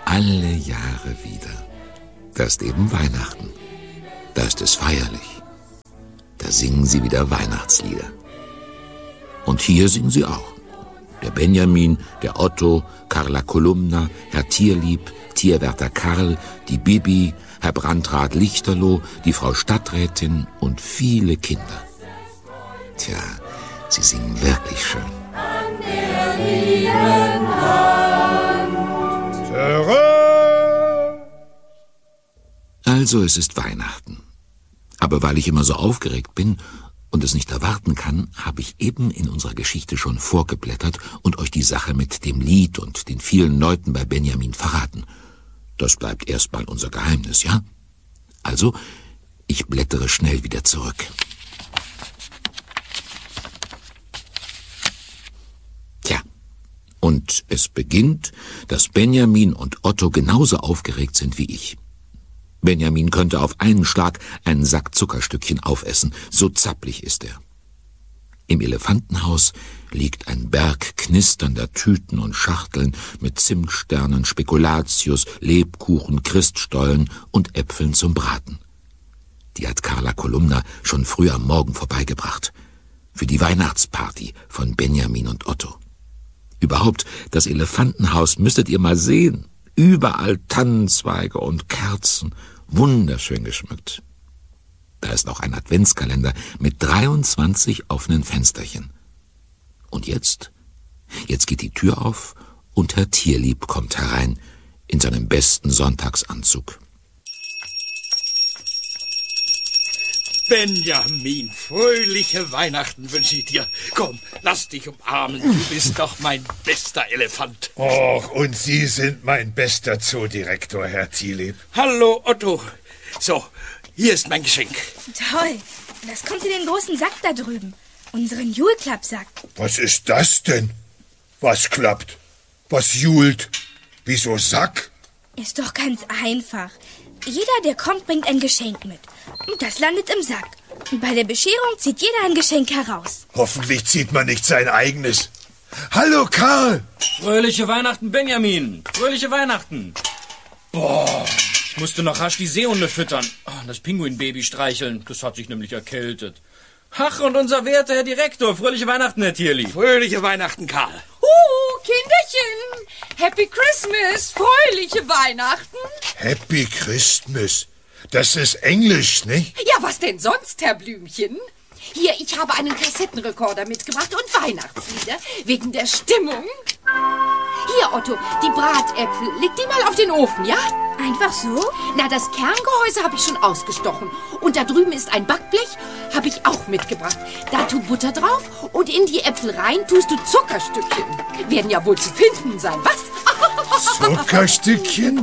alle Jahre wieder. Da ist eben Weihnachten. Da ist es feierlich. Da singen sie wieder Weihnachtslieder. Und hier singen sie auch. Der Benjamin, der Otto, Carla Kolumna, Herr Tierlieb, Tierwärter Karl, die Bibi, Herr Brandrat Lichterloh, die Frau Stadträtin und viele Kinder. Tja, sie singen wirklich schön. An der lieben Hand. Terrain! Also, es ist Weihnachten. Aber weil ich immer so aufgeregt bin und es nicht erwarten kann, habe ich eben in unserer Geschichte schon vorgeblättert und euch die Sache mit dem Lied und den vielen Leuten bei Benjamin verraten. Das bleibt erstmal unser Geheimnis, ja? Also, ich blättere schnell wieder zurück. Tja, und es beginnt, dass Benjamin und Otto genauso aufgeregt sind wie ich. Benjamin könnte auf einen Schlag einen Sack Zuckerstückchen aufessen, so zappelig ist er. Im Elefantenhaus liegt ein Berg knisternder Tüten und Schachteln mit Zimtsternen, Spekulatius, Lebkuchen, Christstollen und Äpfeln zum Braten. Die hat Carla Kolumna schon früh am Morgen vorbeigebracht. Für die Weihnachtsparty von Benjamin und Otto. Überhaupt, das Elefantenhaus müsstet ihr mal sehen. Überall Tannenzweige und Kerzen, wunderschön geschmückt. Da ist auch ein Adventskalender mit 23 offenen Fensterchen. Und jetzt? Jetzt geht die Tür auf und Herr Tierlieb kommt herein in seinem besten Sonntagsanzug. Benjamin, fröhliche Weihnachten wünsche ich dir. Komm, lass dich umarmen, du bist doch mein bester Elefant. Och, und Sie sind mein bester Zoodirektor, Herr Tierlieb. Hallo, Otto. So, hier ist mein Geschenk. Toll, das kommt in den großen Sack da drüben. Unseren Jule-Klapp-Sack. Was ist das denn? Was klappt? Was jult? Wieso Sack? Ist doch ganz einfach. Jeder, der kommt, bringt ein Geschenk mit. Und das landet im Sack. Und bei der Bescherung zieht jeder ein Geschenk heraus. Hoffentlich zieht man nicht sein eigenes. Hallo, Karl! Fröhliche Weihnachten, Benjamin! Fröhliche Weihnachten! Boah, ich musste noch rasch die Seehunde füttern. Das Pinguinbaby streicheln, das hat sich nämlich erkältet. Ach, und unser werter Herr Direktor, fröhliche Weihnachten, Herr Tierli. Fröhliche Weihnachten, Karl. Kinderchen! Happy Christmas! Fröhliche Weihnachten! Happy Christmas. Das ist Englisch, nicht? Ja, was denn sonst, Herr Blümchen? Hier, ich habe einen Kassettenrekorder mitgebracht und Weihnachtslieder wegen der Stimmung. Hier, Otto, die Bratäpfel. Leg die mal auf den Ofen, ja? Einfach so? Na, das Kerngehäuse habe ich schon ausgestochen. Und da drüben ist ein Backblech, habe ich auch mitgebracht. Da tu Butter drauf und in die Äpfel rein tust du Zuckerstückchen. Werden ja wohl zu finden sein, was? Zuckerstückchen?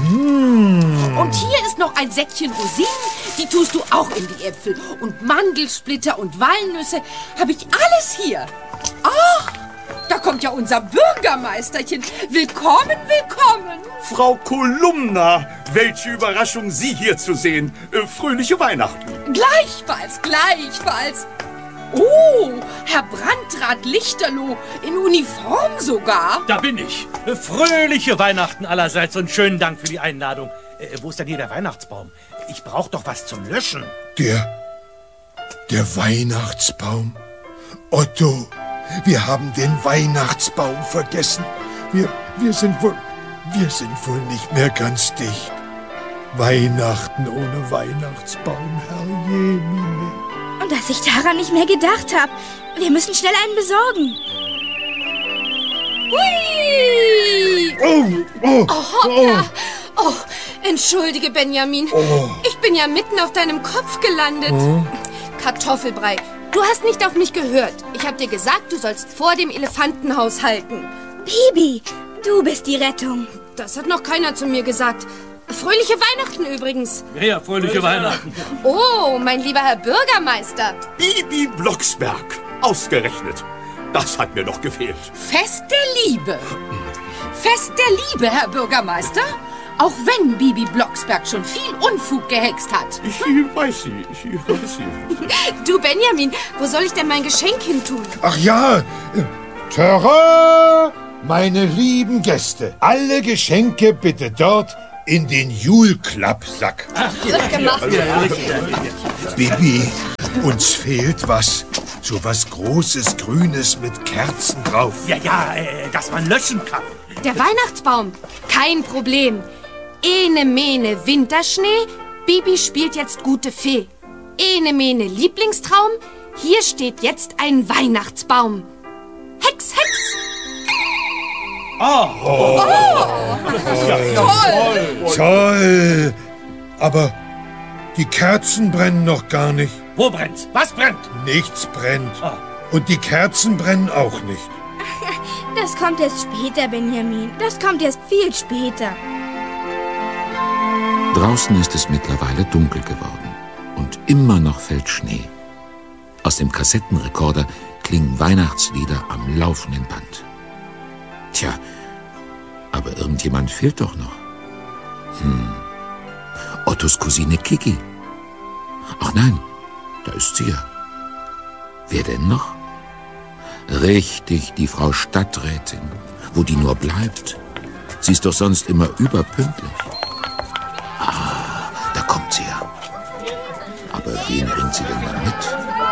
Und hier ist noch ein Säckchen Rosinen, die tust du auch in die Äpfel. Und Mandelsplitter und Walnüsse habe ich alles hier. Ach, da kommt ja unser Bürgermeisterchen. Willkommen, willkommen. Frau Kolumna, welche Überraschung, Sie hier zu sehen. Fröhliche Weihnachten. Gleichfalls, gleichfalls. Oh, Herr Brandrat Lichterloh, in Uniform sogar. Da bin ich. Fröhliche Weihnachten allerseits und schönen Dank für die Einladung. Wo ist denn hier der Weihnachtsbaum? Ich brauche doch was zum Löschen. Der Weihnachtsbaum. Otto, wir haben den Weihnachtsbaum vergessen. Wir sind wohl nicht mehr ganz dicht. Weihnachten ohne Weihnachtsbaum, Herrjemine. Und dass ich daran nicht mehr gedacht habe. Wir müssen schnell einen besorgen. Hui! Hoppla! Oh, entschuldige, Benjamin. Ich bin ja mitten auf deinem Kopf gelandet. Kartoffelbrei, du hast nicht auf mich gehört. Ich habe dir gesagt, du sollst vor dem Elefantenhaus halten. Bibi, du bist die Rettung. Das hat noch keiner zu mir gesagt. Fröhliche Weihnachten übrigens. Ja, fröhliche Weihnachten. Oh, mein lieber Herr Bürgermeister. Bibi Blocksberg, ausgerechnet. Das hat mir noch gefehlt. Fest der Liebe. Fest der Liebe, Herr Bürgermeister. Auch wenn Bibi Blocksberg schon viel Unfug gehext hat. Ich weiß sie. Du, Benjamin, wo soll ich denn mein Geschenk hin tun? Ach ja, Terrain! Meine lieben Gäste, alle Geschenke bitte dort in den Julklappsack. Bibi, uns fehlt was. So was Großes, Grünes mit Kerzen drauf. Ja, dass man löschen kann. Der Weihnachtsbaum, kein Problem. Ene mene Winterschnee, Bibi spielt jetzt gute Fee. Ene mene Lieblingstraum, hier steht jetzt ein Weihnachtsbaum. Hex, Hex! Toll! Aber die Kerzen brennen noch gar nicht. Wo brennt's? Was brennt? Nichts brennt. Und die Kerzen brennen auch nicht. Das kommt erst später, Benjamin. Das kommt erst viel später. Draußen ist es mittlerweile dunkel geworden und immer noch fällt Schnee. Aus dem Kassettenrekorder klingen Weihnachtslieder am laufenden Band. Tja, aber irgendjemand fehlt doch noch. Ottos Cousine Kiki. Ach nein, da ist sie ja. Wer denn noch? Richtig, die Frau Stadträtin. Wo die nur bleibt. Sie ist doch sonst immer überpünktlich. Da kommt sie ja. Aber wen bringt sie denn da mit?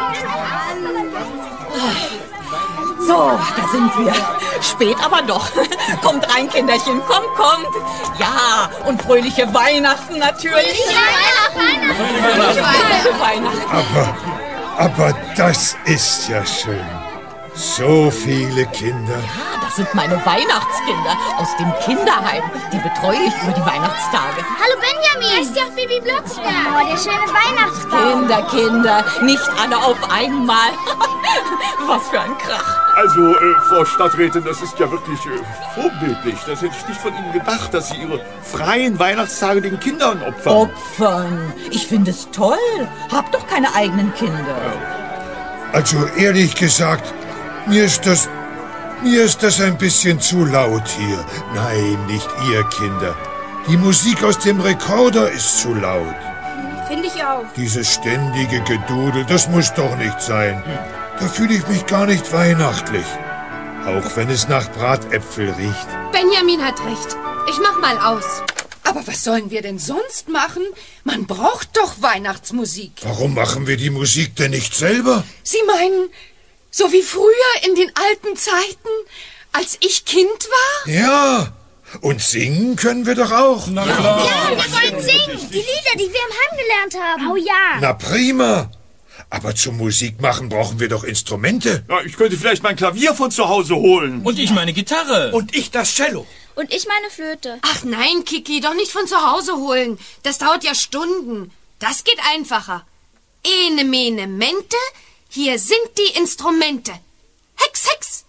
So, da sind wir. Spät aber doch. Kommt rein, Kinderchen, kommt. Ja, und fröhliche Weihnachten natürlich. Fröhliche Weihnachten. Aber das ist ja schön. So viele Kinder. Ja, das sind meine Weihnachtskinder aus dem Kinderheim. Die betreue ich über die Weihnachtstage. Hallo Benjamin. Da ist ja auch Bibi Blocksberg. Oh, der schöne Weihnachtsbaum. Kinder, nicht alle auf einmal. Was für ein Krach. Also, Frau Stadträtin, das ist ja wirklich vorbildlich. Das hätte ich nicht von Ihnen gedacht, dass Sie Ihre freien Weihnachtstage den Kindern opfern. Opfern? Ich finde es toll. Hab doch keine eigenen Kinder. Also ehrlich gesagt, mir ist das ein bisschen zu laut hier. Nein, nicht ihr Kinder. Die Musik aus dem Rekorder ist zu laut. Finde ich auch. Dieses ständige Gedudel, das muss doch nicht sein. Da fühle ich mich gar nicht weihnachtlich. Auch wenn es nach Bratäpfel riecht. Benjamin hat recht. Ich mach mal aus. Aber was sollen wir denn sonst machen? Man braucht doch Weihnachtsmusik. Warum machen wir die Musik denn nicht selber? Sie meinen, so wie früher in den alten Zeiten, als ich Kind war? Ja, und singen können wir doch auch. Ja, wir wollen singen. Die Lieder, die wir im Heim gelernt haben. Oh ja. Na prima. Aber zum Musik machen brauchen wir doch Instrumente. Ja, ich könnte vielleicht mein Klavier von zu Hause holen. Und ich meine Gitarre. Und ich das Cello. Und ich meine Flöte. Ach nein, Kiki, doch nicht von zu Hause holen. Das dauert ja Stunden. Das geht einfacher. Ene mene mente, hier sind die Instrumente. Hex, Hex.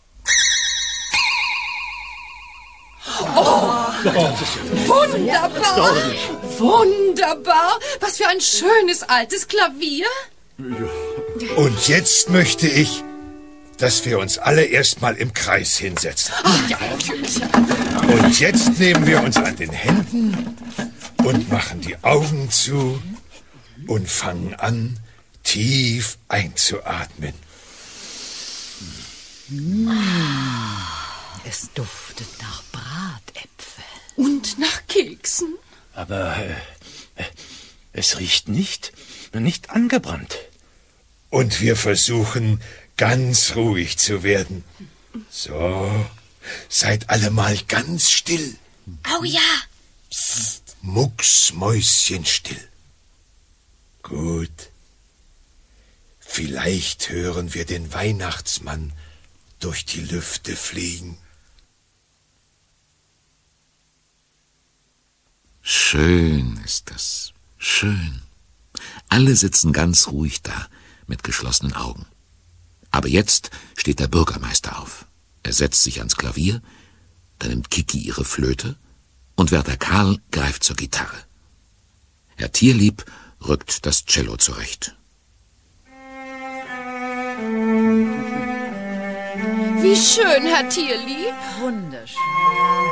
Wunderbar. Wunderbar. Was für ein schönes altes Klavier. Und jetzt möchte ich, dass wir uns alle erstmal im Kreis hinsetzen. Ja, natürlich. Und jetzt nehmen wir uns an den Händen und machen die Augen zu und fangen an, tief einzuatmen. Es duftet nach Bratäpfel. Und nach Keksen. Aber es riecht nicht angebrannt. Und wir versuchen, ganz ruhig zu werden. So, seid alle mal ganz still. Oh ja. Psst. Mucksmäuschenstill. Gut. Vielleicht hören wir den Weihnachtsmann durch die Lüfte fliegen. Schön ist das. Schön. Alle sitzen ganz ruhig da, mit geschlossenen Augen. Aber jetzt steht der Bürgermeister auf. Er setzt sich ans Klavier, dann nimmt Kiki ihre Flöte und Wärter Karl greift zur Gitarre. Herr Tierlieb rückt das Cello zurecht. Wie schön, Herr Tierlieb. Wunderschön.